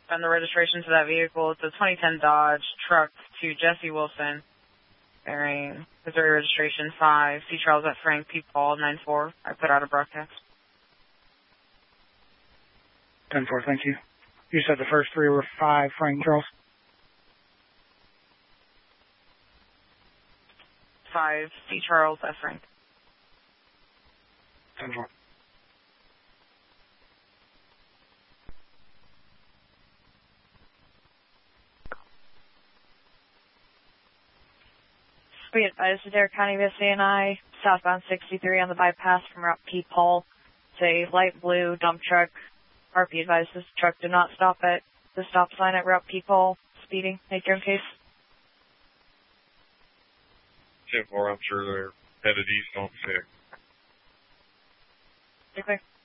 And the registration to that vehicle, it's a 2010 Dodge truck to Jesse Wilson, bearing Missouri registration 5, C. Charles at Frank P. Paul 94. I put out a broadcast. 10-4, thank you. You said the first three were 5, Frank Charles? 5, C. Charles at Frank. 10-4. Be advised, Adair County VSA&I, southbound 63 on the bypass from Route P. Paul. It's a light blue dump truck. RP advised this truck did not stop at the stop sign at Route P. Paul. Speeding. Make your own case. 10-4, I'm sure they're headed east on 6. Okay.